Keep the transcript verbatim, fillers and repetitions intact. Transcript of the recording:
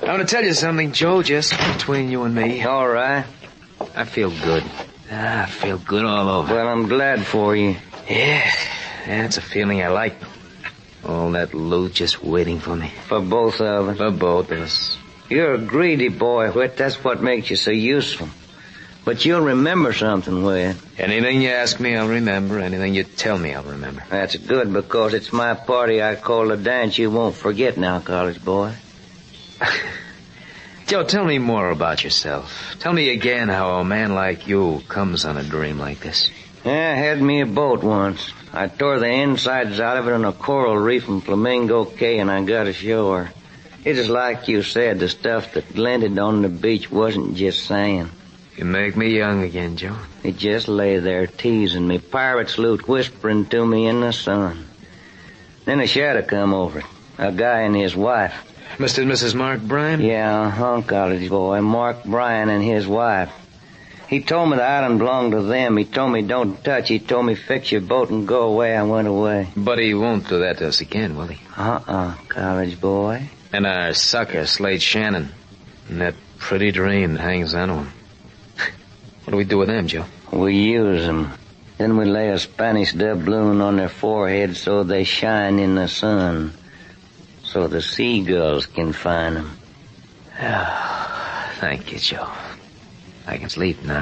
I want to tell you something, Joe, just between you and me. All right. I feel good. Ah, I feel good all over. Well, I'm glad for you. Yeah, that's a feeling I like. All that loot just waiting for me. For both of us. For both of us. You're a greedy boy, Whit. That's what makes you so useful. But you'll remember something, Whit. Anything you ask me, I'll remember. Anything you tell me, I'll remember. That's good, because it's my party I call the dance you won't forget now, college boy. Joe, tell me more about yourself. Tell me again how a man like you comes on a dream like this. Yeah, I had me a boat once. I tore the insides out of it on a coral reef in Flamingo Cay, and I got ashore. It is like you said, the stuff that landed on the beach wasn't just sand. You make me young again, Joe. It just lay there teasing me, pirate's loot whispering to me in the sun. Then a shadow come over it, a guy and his wife. Mister and Missus Mark Bryan? Yeah, uh-huh, college boy, Mark Bryan and his wife. He told me the island belonged to them. He told me don't touch. He told me fix your boat and go away. I went away. But he won't do that to us again, will he? Uh-uh, college boy. And our sucker, Slade Shannon. And that pretty dream that hangs on to him. What do we do with them, Joe? We use them. Then we lay a Spanish doubloon on their foreheads so they shine in the sun. So the seagulls can find them. Oh, thank you, Joe. I can sleep now.